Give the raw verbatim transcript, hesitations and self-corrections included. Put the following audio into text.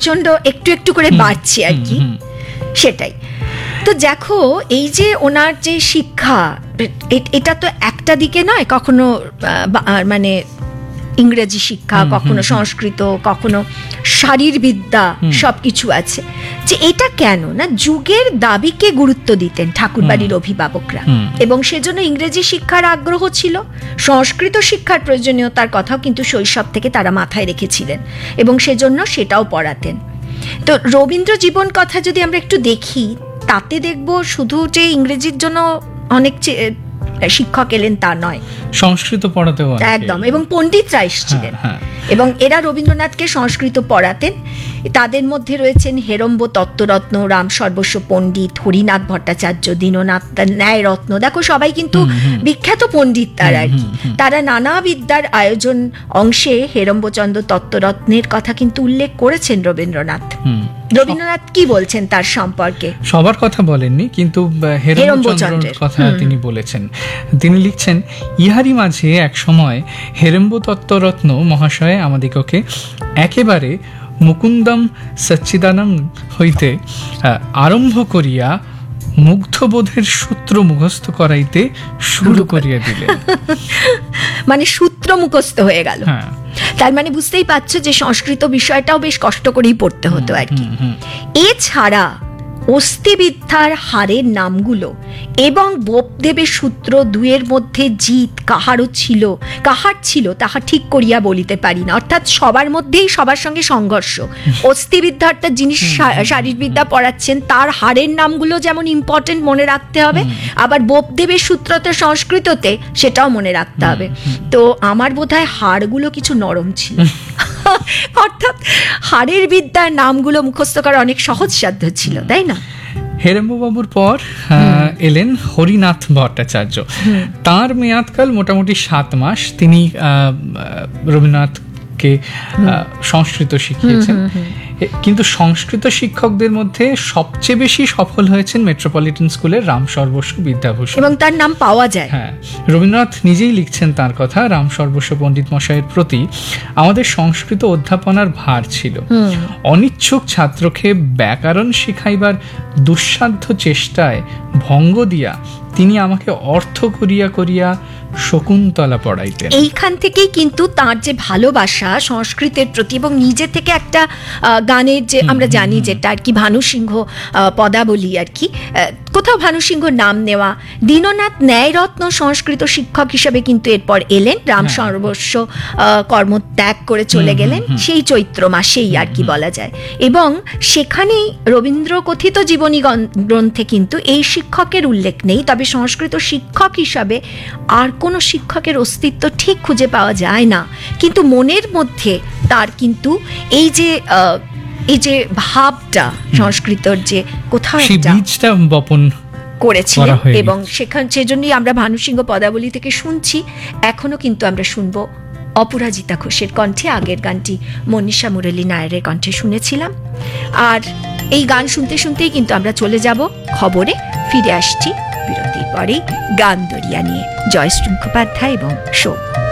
প্রচন্ড একটু একটু করে বাড়ছে আর কি, সেটাই। তো দেখো এই যে ওনার যে শিক্ষা, এটা তো একটা দিকে নয়, কখনো মানে ইংরেজি শিক্ষা, কখনো সংস্কৃত, কখনো শারীরবিদ্যা, সবকিছু আছে। যে এটা কেন না, যুগের দাবিকে গুরুত্ব দিতেন ঠাকুরবাড়ির অভিভাবকরা, এবং সেজন্য ইংরেজি শিক্ষার আগ্রহ ছিল, সংস্কৃত শিক্ষার প্রয়োজনীয়তার কথাও কিন্তু শৈশব থেকে তারা মাথায় রেখেছিলেন, এবং সেজন্য সেটাও পড়াতেন। তো রবীন্দ্র জীবন কথা যদি আমরা একটু দেখি, তাতে দেখব শুধু যে ইংরেজির জন্য অনেক শিক্ষক এলেন তা নয়, সংস্কৃত পড়াতেও একদম, এবং পণ্ডিতরা এসেছিলেন, এবং এরা রবীন্দ্রনাথকে সংস্কৃত পড়াতেন। তাদের মধ্যে রয়েছেন হেরম্ব তত্ত্বরত্ন, রাম সর্বস্ব পণ্ডিত, হরিনাথ ভট্টাচার্য, দীননাথ ন্যায়রত্ন। দেখো সবাই কিন্তু বিখ্যাত পণ্ডিত তারা আর কি। তারা নানা বিদ্যার আয়োজন অংশে হেরম্বচন্দ্র তত্ত্বরত্নের কথা কিন্তু উল্লেখ করেছেন রবীন্দ্রনাথ। রবীন্দ্রনাথ কি বলছেন তার সম্পর্কে? সবার কথা বলেননি, কিন্তু হেরম্বচন্দ্রের কথা তিনি বলেছেন। তিনি লিখছেন, ইহারি মাঝে এক সময় হেরম্ব তত্ত্বরত্ন মহাশয় আমাদিগকে একেবারে মুকুন্দম সচ্চিদানম হইতে আরম্ভ করিয়া মুগ্ধবোধের সূত্র মুখস্থ করাইতে শুরু করিয়া দিলেন। মানে সূত্র মুখস্থ হয়ে গেল। তার মানে বুঝতেই পারছো যে সংস্কৃত বিষয়টাও বেশ কষ্ট করেই পড়তে হতো আর কি। এছাড়া অস্থিবিদ্যার হারের নামগুলো এবং বোপদেবের সূত্র দুয়ের মধ্যে জিত কাহারও ছিল, কাহার ছিল তাহা ঠিক করিয়া বলিতে পারি না। অর্থাৎ সবার মধ্যেই সবার সঙ্গে সংঘর্ষ। অস্থিবিদ্যারটা যিনি শারীরবিদ্যা পড়াচ্ছেন তার হারের নামগুলো যেমন ইম্পর্টেন্ট, মনে রাখতে হবে, আবার বোপদেবের সূত্রতে সংস্কৃততে সেটাও মনে রাখতে হবে। তো আমার বোধহয় হাড়গুলো কিছু নরম ছিল, অর্থাৎ হাড়ের বিদ্যার নামগুলো মুখস্থ করা অনেক সহজসাধ্য ছিল, তাই না? হেরম্ববাবুর পর এলেন হরিনাথ ভট্টাচার্য। তার মেয়াদকাল মোটামুটি সাত মাস। তিনি রবীন্দ্রনাথকে সংস্কৃত শিখিয়েছেন, কিন্তু সংস্কৃত শিক্ষকদের মধ্যে সবচেয়ে বেশি সফল হয়েছেন মেট্রোপলিটন স্কুলের রাম সর্বস্ব বিদ্যাভূষণ, এবং তার নাম পাওয়া যায়। হ্যাঁ, রবীন্দ্রনাথ নিজেই লিখছেন তার কথা, রাম সর্বস্ব পণ্ডিত মশাইয়ের প্রতি আমাদের সংস্কৃত অধ্যাপনার ভার ছিল। অনিচ্ছুক ছাত্রকে ব্যাকরণ শিখাইবার দুঃসাধ্য চেষ্টায় ভঙ্গ দিয়া তিনি আমাকে অর্থ করিয়া করিয়া শকুন্তলা পড়াইতেন। এইখান থেকেই কিন্তু তার যে ভালোবাসা সংস্কৃতের প্রতি, এবং নিজে থেকে একটা গানের যে আমরা জানি যেটা আর কি ভানু সিংহ পদাবলী আর কি, কোথাও ভানু সিংহর নাম নেওয়া। দীননাথ ন্যায়রত্ন সংস্কৃত শিক্ষক হিসেবে কিন্তু এরপর এলেন, রাম সর্বস্ব কর্মত্যাগ করে চলে গেলেন সেই চৈত্র মাসেই আর কি বলা যায়। এবং সেখানেই রবীন্দ্র কথিত জীবনী গ্রন্থে কিন্তু এই শিক্ষকের উল্লেখ নেই, তবে সংস্কৃত শিক্ষক হিসাবে আর কোনো শিক্ষকের অস্তিত্ব ঠিক খুঁজে পাওয়া যায় না। কিন্তু মনের মধ্যে তার কিন্তু এই যে এই যে ভাবটা সংস্কৃতর যে কোথাও একটা বীজটা বপন করেছিলেন, এবং সেখান সেজন্যই আমরা ভানু সিংহ পদাবলী থেকে শুনছি। এখনো কিন্তু আমরা শুনবো অপরাজিতা ঘোষের কণ্ঠে। আগের গানটি মনীষা মুরলী নায়ারের কণ্ঠে শুনেছিলাম। আর এই গান শুনতে শুনতেই কিন্তু আমরা চলে যাব খবরে। ফিরে আসছি বিরতির পরেই গান দরিয়া নিয়ে, জয়শ্রী মুখোপাধ্যায় এবং শোভ।